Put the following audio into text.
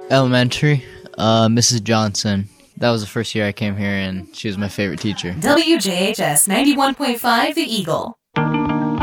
Elementary, Mrs. Johnson. That was the first year I came here, and she was my favorite teacher. WJHS 91.5 The Eagle.